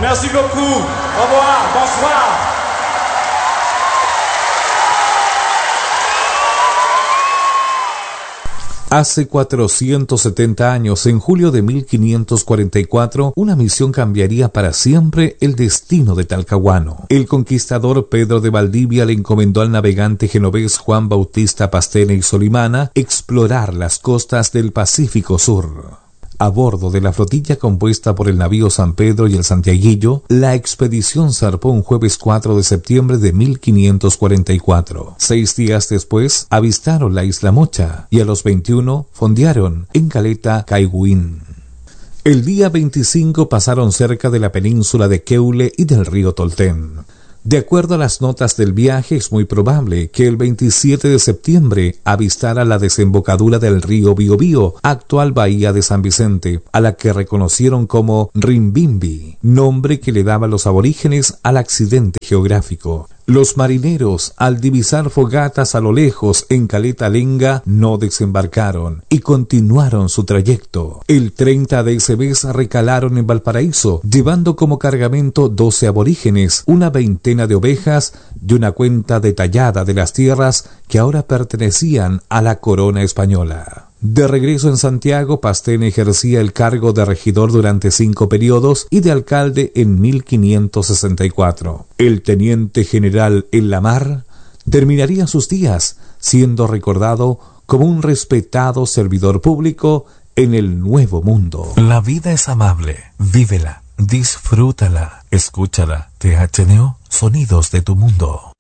Merci beaucoup. Au revoir. Bonsoir. Hace 470 años, en julio de 1544, una misión cambiaría para siempre el destino de Talcahuano. El conquistador Pedro de Valdivia le encomendó al navegante genovés Juan Bautista Pastene y Solimana explorar las costas del Pacífico Sur. A bordo de la flotilla compuesta por el navío San Pedro y el Santiaguillo, la expedición zarpó un jueves 4 de septiembre de 1544. 6 días después, avistaron la isla Mocha y a los 21 fondearon en caleta Caigüín. El día 25 pasaron cerca de la península de Keule y del río Tolten. De acuerdo a las notas del viaje, es muy probable que el 27 de septiembre avistara la desembocadura del río Biobío, actual bahía de San Vicente, a la que reconocieron como Rimbimbi, nombre que le daban los aborígenes al accidente geográfico. Los marineros, al divisar fogatas a lo lejos en Caleta Lenga, no desembarcaron y continuaron su trayecto. El 30 de ese mes recalaron en Valparaíso, llevando como cargamento 12 aborígenes, una veintena de ovejas y una cuenta detallada de las tierras que ahora pertenecían a la corona española. De regreso en Santiago, Pastene ejercía el cargo de regidor durante 5 periodos y de alcalde en 1564. El teniente general en la mar terminaría sus días siendo recordado como un respetado servidor público en el Nuevo Mundo. La vida es amable, vívela, disfrútala, escúchala. THNO, sonidos de tu mundo.